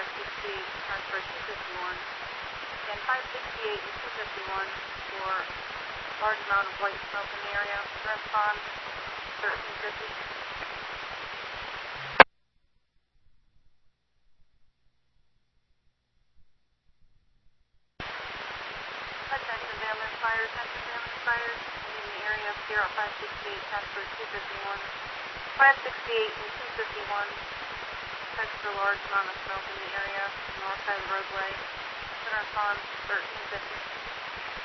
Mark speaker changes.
Speaker 1: 568, transfer 251. And 568 and 251 for large amount of white smoke in the area. Respond 1350. Attention damage fires in the area of Sierra 568, transfer 251. 568 and 251. Extra large amount of smoke in the area, north side of the roadway. Respond 1350.